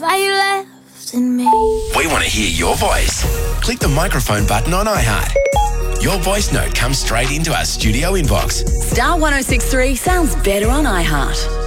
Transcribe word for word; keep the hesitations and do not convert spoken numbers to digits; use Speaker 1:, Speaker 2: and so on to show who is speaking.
Speaker 1: Why you left in me?
Speaker 2: We want to hear your voice. Click the microphone button on iHeart. Your voice note comes straight into our studio inbox.
Speaker 3: Star one oh six three sounds better on iHeart.